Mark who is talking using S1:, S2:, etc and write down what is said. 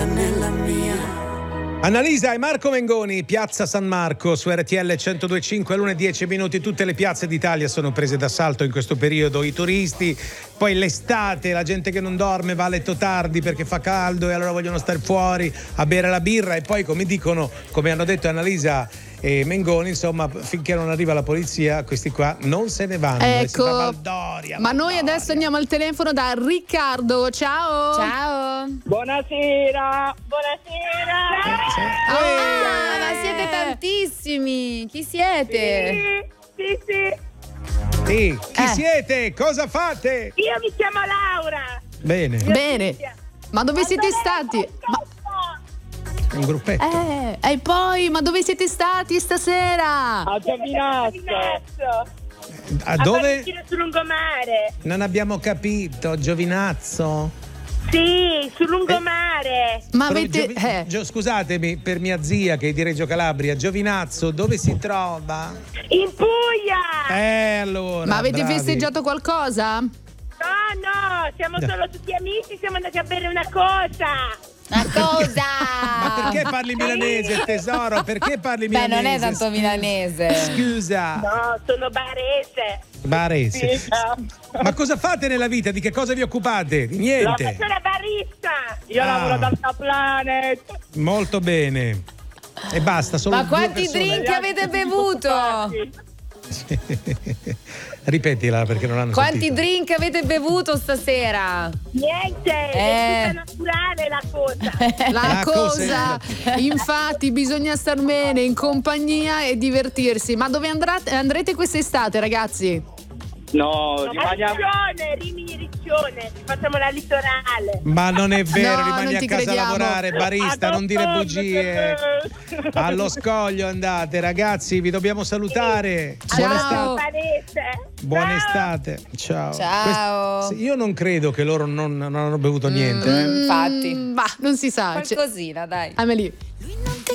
S1: ora nella mia.
S2: Annalisa e Marco Mengoni, Piazza San Marco su RTL 102.5 all'1:10. Tutte le piazze d'Italia sono prese d'assalto in questo periodo, i turisti, poi l'estate, la gente che non dorme va a letto tardi perché fa caldo e allora vogliono stare fuori a bere la birra, e poi come hanno detto Annalisa e Mengoni, insomma, finché non arriva la polizia questi qua non se ne vanno.
S3: Ecco,
S2: Valdoria.
S3: Ma noi adesso andiamo al telefono da Riccardo. Ciao.
S4: Ciao.
S5: Buonasera.
S4: Ma siete tantissimi. Chi siete?
S2: Sì, chi siete? Cosa fate?
S5: Io mi chiamo Laura.
S2: Bene.
S3: Ma dove siete stati?
S2: Un gruppetto.
S3: E poi, ma dove siete stati stasera?
S5: A Giovinazzo.
S2: A dove?
S5: Sul lungomare.
S2: Non abbiamo capito, Giovinazzo?
S5: Sì, sul lungomare.
S3: Ma avete...
S2: Scusatemi, per mia zia che è di Reggio Calabria, Giovinazzo dove si trova?
S5: In Puglia.
S2: Allora.
S3: Ma avete
S2: bravi.
S3: festeggiato qualcosa?
S5: No, siamo solo tutti amici, siamo andati a bere una cosa.
S4: Una cosa!
S2: Ma perché parli milanese, tesoro? Perché parli milanese?
S4: Beh, non è tanto milanese.
S2: Scusa.
S5: No, sono
S2: Barese.
S5: Sì,
S2: Ma cosa fate nella vita? Di che cosa vi occupate? Di niente.
S5: faccio la barista. Io lavoro ad Alta Planet.
S2: Molto bene. E basta, solo
S4: Ma
S2: due
S4: quanti
S2: persone.
S4: drink avete bevuto?
S2: Ripetila perché non hanno
S4: Quanti
S2: sentito.
S4: drink avete bevuto stasera?
S5: Niente, è tutta naturale la cosa.
S3: La
S2: cosa
S3: cosa, infatti, bisogna star bene in compagnia e divertirsi. Ma dove andrete quest'estate, ragazzi?
S5: No, Rimini Riccione, facciamo la litorale.
S2: Ma non è vero,
S3: No,
S2: rimani
S3: non
S2: a
S3: ti
S2: casa
S3: crediamo.
S2: a lavorare, barista, non dire bugie. Allo Scoglio andate, ragazzi, vi dobbiamo salutare.
S3: Ciao.
S2: Buona estate. Ciao.
S4: Ciao.
S2: Io non credo che loro non hanno bevuto niente.
S4: Infatti.
S3: Bah, non si sa.
S4: Qualcosina, dai.
S3: Amelie.